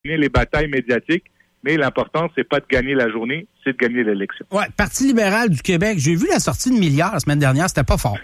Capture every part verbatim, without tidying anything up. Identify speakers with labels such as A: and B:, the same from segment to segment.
A: gagner les batailles médiatiques, mais l'important, c'est pas de gagner la journée, c'est de gagner l'élection.
B: Ouais, Parti libéral du Québec, j'ai vu la sortie de milliards la semaine dernière, c'était pas fort.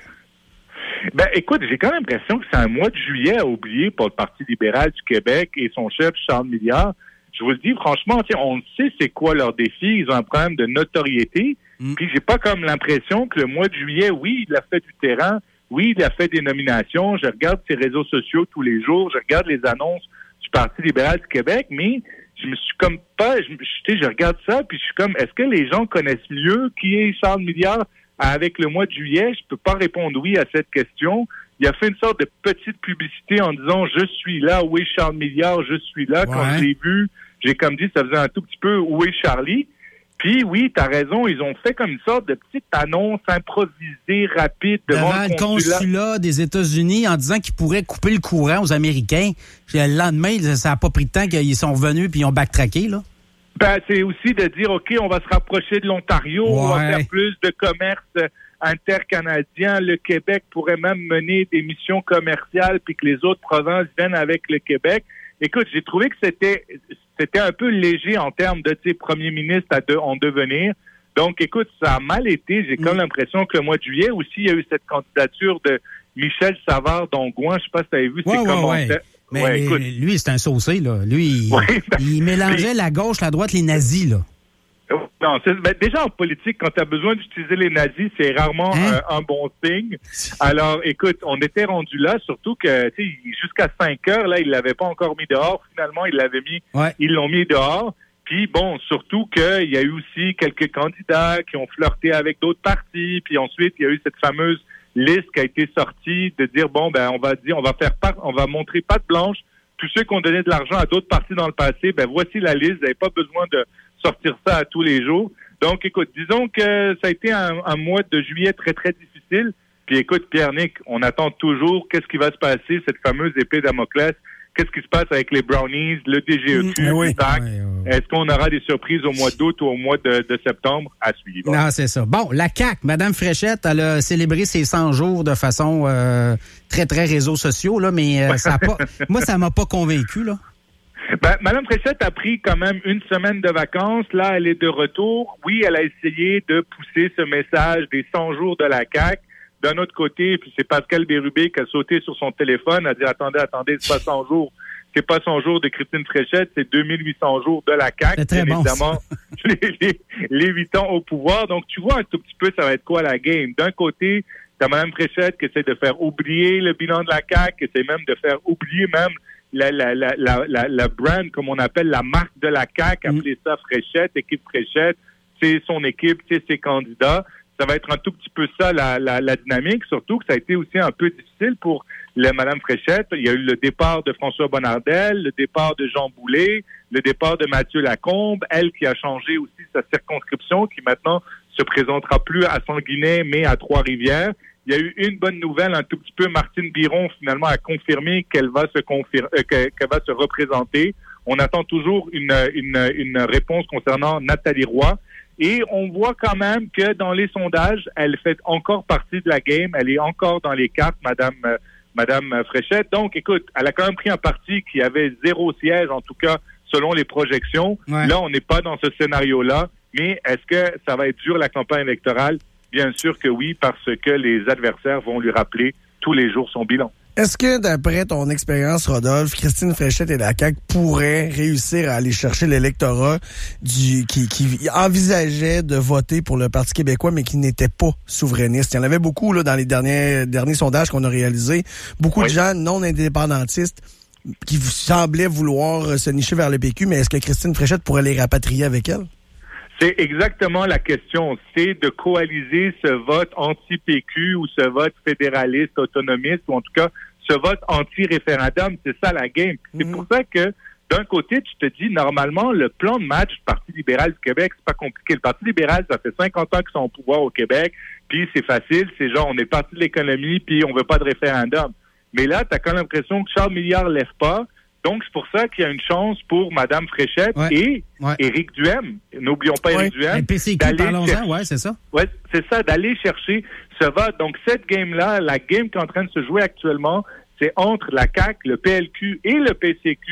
A: Ben, écoute, j'ai quand même l'impression que c'est un mois de juillet à oublier pour le Parti libéral du Québec et son chef, Charles Milliard. Je vous le dis, franchement, on sait c'est quoi leur défi. Ils ont un problème de notoriété. Mm. Puis j'ai pas comme l'impression que le mois de juillet, oui, il a fait du terrain. Oui, il a fait des nominations. Je regarde ses réseaux sociaux tous les jours. Je regarde les annonces du Parti libéral du Québec. Mais je me suis comme pas... Je, je, je regarde ça, puis je suis comme, est-ce que les gens connaissent mieux qui est Charles Milliard avec le mois de juillet? Je peux pas répondre oui à cette question. Il a fait une sorte de petite publicité en disant « Je suis là, où est Charles Milliard? Je suis là. Ouais. » Quand je l'ai vu, j'ai comme dit, ça faisait un tout petit peu « Où est Charlie? » Puis oui, t'as raison, ils ont fait comme une sorte de petite annonce improvisée, rapide devant
B: devant le consulat. consulat des États-Unis en disant qu'ils pourraient couper le courant aux Américains. Le lendemain, ça n'a pas pris de temps qu'ils sont revenus puis ils ont backtracké, là.
A: Ben, c'est aussi de dire, OK, on va se rapprocher de l'Ontario, ouais. on va faire plus de commerce intercanadien. Le Québec pourrait même mener des missions commerciales puis que les autres provinces viennent avec le Québec. Écoute, j'ai trouvé que c'était c'était un peu léger en termes de, tu sais, premier ministre à de, en devenir. Donc, écoute, ça a mal été. J'ai comme mmh. l'impression que le mois de juillet aussi, il y a eu cette candidature de Michel Savard-Dongouin. Je sais pas si tu avais vu
B: ouais,
A: ses
B: ouais,
A: commentaires.
B: Ouais. Mais ouais, écoute, lui, c'est un saucé, là. Lui, il, ouais, ben, il mélangeait la gauche, la droite, les nazis, là.
A: Non, c'est, ben, déjà en politique, quand tu as besoin d'utiliser les nazis, c'est rarement hein? euh, un bon signe. Alors, écoute, on était rendu là, surtout que, tu sais, jusqu'à cinq heures, là, ils l'avaient pas encore mis dehors. Finalement, ils l'avaient mis, ouais. ils l'ont mis dehors. Puis bon, surtout qu'il y a eu aussi quelques candidats qui ont flirté avec d'autres partis. Puis ensuite, il y a eu cette fameuse liste qui a été sortie de dire bon ben on va dire on va faire part, on va montrer patte blanche tous ceux qui ont donné de l'argent à d'autres partis dans le passé. Ben voici la liste. Vous n'avez pas besoin de sortir ça à tous les jours. Donc écoute, disons que ça a été un, un mois de juillet très très difficile. Puis écoute Pierre-Nic, on attend toujours qu'est-ce qui va se passer, cette fameuse épée Damoclès. Qu'est-ce qui se passe avec les brownies, le D G E Q, mmh, oui, le T A C? Oui, oui. Est-ce qu'on aura des surprises au mois d'août ou au mois de, de septembre à suivre?
B: Non, c'est ça. Bon, la C A Q, Mme Fréchette, elle a célébré ses cent jours de façon euh, très, très réseaux sociaux, là, mais euh, ça a pas, moi, ça m'a pas convaincu, là.
A: Ben, Mme Fréchette a pris quand même une semaine de vacances. Là, elle est de retour. Oui, elle a essayé de pousser ce message des cent jours de la C A Q. D'un autre côté, puis c'est Pascal Bérubé qui a sauté sur son téléphone, a dit « Attendez, attendez, c'est pas cent jours. C'est pas cent jours de Christine Fréchette, c'est deux mille huit cents jours de la C A Q. »
B: C'est très bon,
A: évidemment, les, les, les huit ans au pouvoir. Donc, tu vois un tout petit peu, ça va être quoi la game? D'un côté, t'as Mme Fréchette qui essaie de faire oublier le bilan de la C A Q, qui essaie même de faire oublier même la, la, la, la, la, la brand, comme on appelle la marque de la C A Q, appeler ça Fréchette, équipe Fréchette, c'est son équipe, c'est ses candidats. Ça va être un tout petit peu ça, la, la, la dynamique, surtout que ça a été aussi un peu difficile pour la Mme Fréchette. Il y a eu le départ de François Bonnardel, le départ de Jean Boulet, le départ de Mathieu Lacombe, elle qui a changé aussi sa circonscription, qui maintenant se présentera plus à Sanguinet, mais à Trois-Rivières. Il y a eu une bonne nouvelle, un tout petit peu. Martine Biron, finalement, a confirmé qu'elle va se confir- euh, qu'elle va se représenter. On attend toujours une, une, une réponse concernant Nathalie Roy. Et on voit quand même que dans les sondages, elle fait encore partie de la game. Elle est encore dans les cartes, Madame euh, Madame Fréchette. Donc, écoute, elle a quand même pris un parti qui avait zéro siège, en tout cas, selon les projections. Ouais. Là, on n'est pas dans ce scénario-là. Mais est-ce que ça va être dur, la campagne électorale? Bien sûr que oui, parce que les adversaires vont lui rappeler tous les jours son bilan.
C: Est-ce que, d'après ton expérience, Rodolphe, Christine Fréchette et la C A Q pourraient réussir à aller chercher l'électorat du qui, qui envisageait de voter pour le Parti québécois, mais qui n'était pas souverainiste? Il y en avait beaucoup là dans les derniers derniers sondages qu'on a réalisés. Beaucoup oui. de gens non indépendantistes qui semblaient vouloir se nicher vers le P Q, mais est-ce que Christine Fréchette pourrait les rapatrier avec elle?
A: C'est exactement la question. C'est de coaliser ce vote anti-P Q ou ce vote fédéraliste, autonomiste, ou en tout cas, ce vote anti-référendum. C'est ça la game. C'est mmh. pour ça que, d'un côté, tu te dis, normalement, le plan de match du Parti libéral du Québec, c'est pas compliqué. Le Parti libéral, ça fait cinquante ans qu'ils sont au pouvoir au Québec, puis c'est facile. C'est genre, on est parti de l'économie, puis on veut pas de référendum. Mais là, t'as quand même l'impression que Charles Milliard lève pas. Donc, c'est pour ça qu'il y a une chance pour Mme Fréchette ouais. et ouais. Éric Duhaime. N'oublions pas ouais. Éric Duhaime.
B: Le P C Q, parlons-en, ouais, c'est ça.
A: Oui, c'est ça, d'aller chercher ce vote. Donc, cette game-là, la game qui est en train de se jouer actuellement, c'est entre la C A Q, le P L Q et le P C Q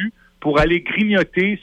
A: pour aller grignoter